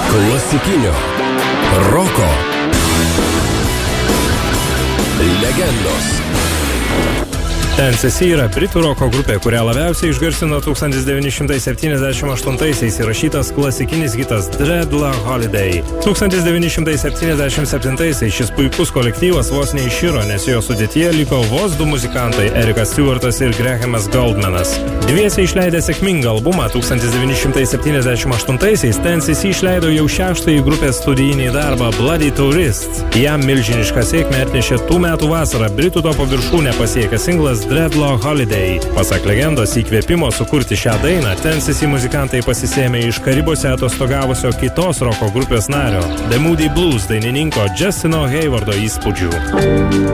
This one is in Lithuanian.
Klasikinio roko legendos. Tennessee yra britų roko grupė, kurią labiausiai išgarsino 1978-aisiais įrašytas klasikinis hitas Dreadlock Holiday. 1977-aisiais šis puikus kolektyvas vos neiširo, nes jo sudėtyje liko vos du muzikantai – Erikas Stewartas ir Grahamas Goldmanas. Dviese išleidę sėkmingą albumą 1978-aisiais Tennessee išleido jau šeštąjį grupės studijinį darbą Bloody Tourist. Jam milžinišką sėkmę atnešė tų metų vasarą Britų topo viršūnę pasiekęs singlas Dreadlock Holiday. Pasak legendos, įkvėpimo sukurti šią dainą Tennessee muzikantai pasisėmė iš Karibuose atostogavusio kitos roko grupės nario The Moody Blues dainininko Justino Haywardo įspūdžių.